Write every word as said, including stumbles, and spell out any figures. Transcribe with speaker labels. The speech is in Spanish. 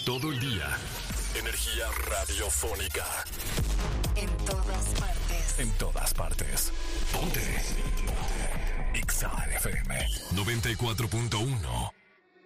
Speaker 1: Todo el día. Energía radiofónica.
Speaker 2: En todas partes.
Speaker 1: En todas partes. Ponte. Ponte. X A F M noventa y cuatro punto uno.